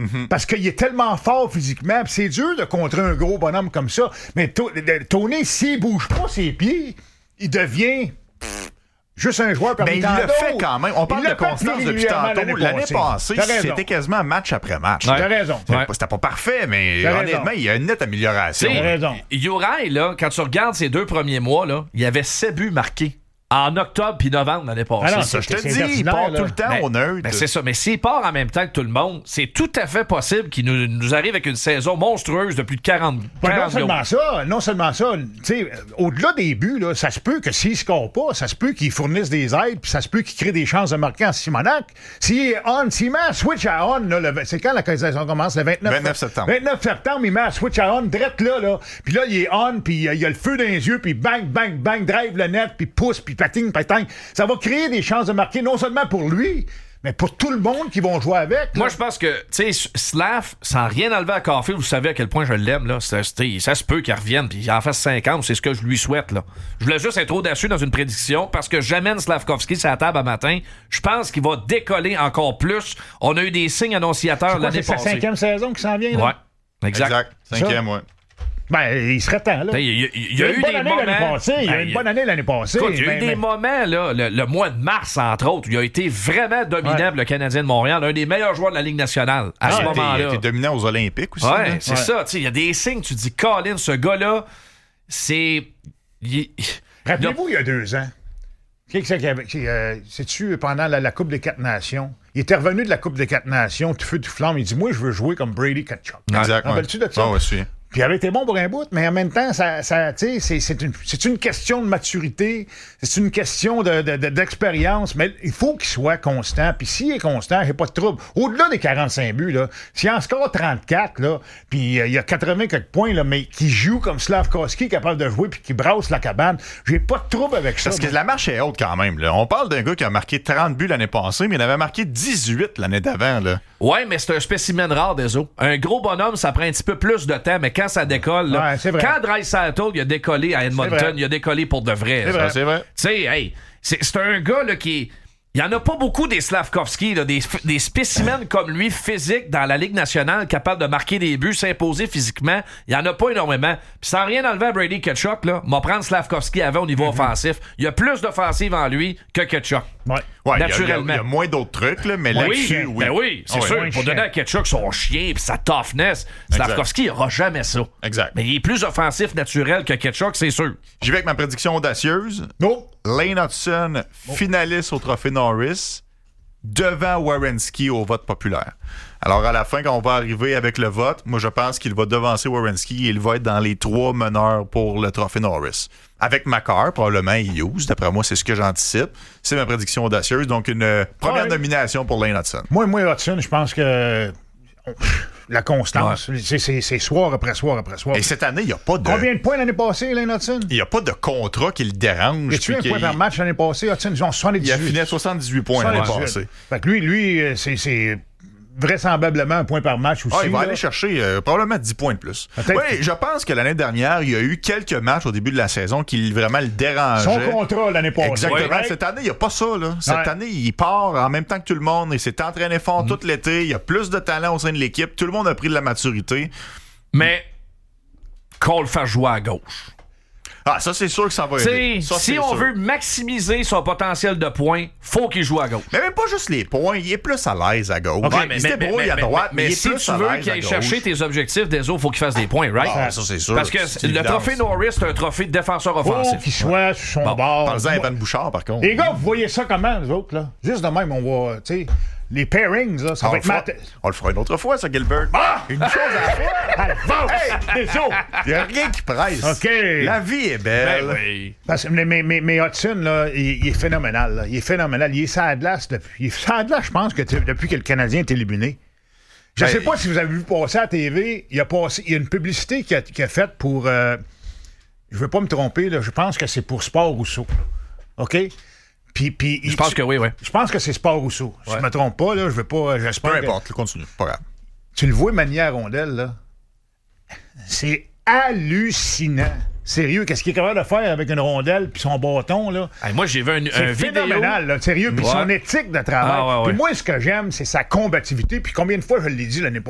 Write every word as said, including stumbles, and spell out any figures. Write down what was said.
Mm-hmm. Parce qu'il est tellement fort physiquement, puis c'est dur de contrer un gros bonhomme comme ça. Mais to- de- Tony, s'il bouge pas ses pieds, il devient pff, juste un joueur parmi Mais il tant le d'autres. fait quand même. On parle Il de l'a fait constance depuis régulièrement tantôt. L'année passée, passée. T'as raison. c'était quasiment match après match. T'as raison. C'était Ouais. pas- C'était pas parfait, mais T'as honnêtement, raison. il y a une nette amélioration. T'sais, T'as raison. Uri, là, quand tu regardes ses deux premiers mois, là, il y avait sept buts marqués en octobre puis novembre l'année passée. Ah non, Ça, je te c'est dis, il ordinaire, part là. tout le temps Mais- au neutre. Ben, c'est ça. Mais s'il part en même temps que tout le monde, c'est tout à fait possible qu'il nous, nous arrive avec une saison monstrueuse de plus de quarante, Ben, non quarante seulement goals. ça, non seulement ça, tu sais, euh, au-delà des buts, là, ça se peut que s'il ne score pas, ça se peut qu'il fournisse des aides, puis ça se peut qu'il crée des chances de marquer en Simonac. S'il est on, s'il met un switch à on, là, le- c'est quand la saison commence? Le vingt-neuf, vingt-neuf septembre. vingt-neuf septembre, il met un switch à on, direct là, là. Puis là, il est on, puis il y a le feu dans les yeux, puis bang, bang, bang, drive le net, puis pousse, puis patine, patine. Ça va créer des chances de marquer, non seulement pour lui, mais pour tout le monde qui vont jouer avec. Moi, là. je pense que, tu sais, Slav, sans rien enlever à Caulfield, vous savez à quel point je l'aime, là. C'est- c'est- ça se peut qu'il revienne, puis qu'il en fasse cinquante, c'est ce que je lui souhaite, là. Je voulais juste être audacieux dans une prédiction, parce que j'amène Slavkovski sur la table à matin. Je pense qu'il va décoller encore plus. On a eu des signes annonciateurs C'est quoi, l'année c'est sa passée. cinquième saison qui s'en vient, là? Ouais, exact. Exact. Cinquième, ouais. Ben, il serait temps, là. Il y a, il y a une eu bonne des année moments... l'année passée. Il y a Ben, une bonne année l'année passée. Écoute, il y a eu mais- des mais- moments, là, le, le mois de mars, entre autres, où il a été vraiment dominable, le Canadien de Montréal, un des meilleurs joueurs de la Ligue nationale à Ah, ce il a été- moment-là. Il a été dominant aux Olympiques aussi. Ouais, là. c'est Ouais. ça. Tu sais, il y a des signes, tu dis, Colin, ce gars-là, c'est. il- Rappelez-vous, il y a deux ans, qui c'est qui avait- qui, euh, c'est-tu pendant la, la Coupe des Quatre Nations? Il était revenu de la Coupe des Quatre Nations, tout feu, tout flamme. Il dit, moi, je veux jouer comme Brady Tkachuk. Exact. Rappelles-tu de ça? Ah, ouais, je suis. Puis il avait été bon pour un bout, mais en même temps, ça, ça, tu sais, c'est, c'est, une, c'est une question de maturité, c'est une question de, de- de- d'expérience, mais il faut qu'il soit constant. Puis s'il est constant, il n'y a pas de trouble. Au-delà des quarante-cinq buts, là, s'il en score trente-quatre, là, puis euh, il y a quatre-vingts quelques points, là, mais qui joue comme Slavkovski, capable de jouer, puis qui brasse la cabane, j'ai pas de trouble avec ça. Parce que moi. la marche est haute quand même. Là. On parle d'un gars qui a marqué trente buts l'année passée, mais il en avait marqué dix-huit l'année d'avant. Là. Ouais, mais c'est un spécimen rare des eaux. Un gros bonhomme, ça prend un petit peu plus de temps, mais quand ça décolle, là, Ouais, c'est vrai. quand Draisaitl il a décollé à C'est Edmonton, vrai. il a décollé pour de vrai. C'est là. vrai. Ça, c'est vrai. Tu sais, hey, c'est, c'est un gars là, qui est. Il n'y en a pas beaucoup des Slavkovski, là, des, des spécimens comme lui, physiques, dans la Ligue nationale, capables de marquer des buts, s'imposer physiquement. Il n'y en a pas énormément. Puis sans rien enlever à Brady Tkachuk, là, m'a prendre Slavkovski avant au niveau offensif. Il y a plus d'offensive en lui que Tkachuk. Ouais. Ouais, il y a- Naturellement. Il y, a- il y a moins d'autres trucs, là, mais Oui, là-dessus, oui. ben oui, c'est Ah ouais. sûr. moins Pour donner chien. à Tkachuk son chien et sa toughness, Slavkovski n'aura jamais ça. Exact. Mais il est plus offensif naturel que Tkachuk, c'est sûr. J'y vais avec ma prédiction audacieuse. Non. Lane Hudson, finaliste au Trophée Norris, devant Werenski au vote populaire. Alors, à la fin, quand on va arriver avec le vote, moi, je pense qu'il va devancer Werenski et il va être dans les trois meneurs pour le Trophée Norris. Avec Makar, probablement, et Hughes. D'après moi, c'est ce que j'anticipe. C'est ma prédiction audacieuse. Donc, une euh, première Ouais. nomination pour Lane Hudson. Moi, moi, Hudson, je pense que la constance, c'est, c'est, c'est soir après soir après soir. Et cette année, il n'y a pas de... Combien de points l'année passée, Lane Hudson? Il n'y a pas de contrat qui le dérange. Y a-tu puis un qu'il- point par match l'année passée? Hudson, ils ont soixante-dix-huit. Il a fini à soixante-dix-huit points l'année soixante-dix-huit. passée. Fait que lui, lui euh, c'est, c'est vraisemblablement un point par match aussi. Ah, il va là. aller chercher euh, probablement dix points de plus. Peut-être. Oui, je pense que l'année dernière, il y a eu quelques matchs au début de la saison qui vraiment le dérangeaient. Son contrat l'année passée. Exactement. Ouais. Cette année, il n'y a pas ça. Là. Cette Ouais. année, il part en même temps que tout le monde. Il s'est entraîné fort tout l'été. Il y a plus de talent au sein de l'équipe. Tout le monde a pris de la maturité. Mais qu'on le fasse jouer à gauche. Ah, ça, c'est sûr que ça va aider. T'sais, Ça, si c'est on sûr. veut maximiser son potentiel de points, faut qu'il joue à gauche. Mais même pas juste les points. Il est plus à l'aise à gauche. Ok, il se débrouille à droite, mais, mais il est si plus tu à veux l'aise qu'il à aille gauche. chercher tes objectifs des autres, faut qu'il fasse des points, right? Ah, ça, c'est sûr. Parce que C'est le évident. trophée Norris, c'est un trophée de défenseur Faut offensif. qu'il soit sur son Bon, bord. Parle-en à Evan Bouchard, par contre. Les gars, vous voyez ça comment, les autres, là? Juste de même, on va, tu sais, les pairings, là, ça Ah, va on, être le fera, mat... on le fera une autre fois, ça, Gilbert. Ah! Une chose à la fois. Allez, va! Des autres! Il n'y a rien qui presse. OK. La vie est belle. Ben oui. Parce que mais, mais, mais, mais Hudson, là, il, il est phénoménal. Là. Il est phénoménal. Il est sur la glace depuis. Il est sur la glace, je pense, que t- depuis que le Canadien est éliminé. Je ne Ben, sais pas si vous avez vu passer à la T V. Il y a, passé, il y a une publicité qu'il a, qu'il a faite pour. Euh, je ne veux pas me tromper, là, je pense que c'est pour Sport Rousseau. OK? Puis, puis, Je pense que oui, oui. Je pense que c'est Sport Rousseau. Si je ne me trompe pas, là, je veux pas. J'espère Peu que- importe, continue. Pas grave. Tu le vois manier à rondelle, là. C'est hallucinant. Sérieux, qu'est-ce qu'il est capable de faire avec une rondelle puis son bâton, là? Hey, moi, j'ai vu un, C'est un vidéo. phénoménal, là, sérieux. Puis Ouais. son éthique de travail. Ah, ouais, ouais. Puis moi, ce que j'aime, c'est sa combativité. Puis combien de fois je l'ai dit l'année passée?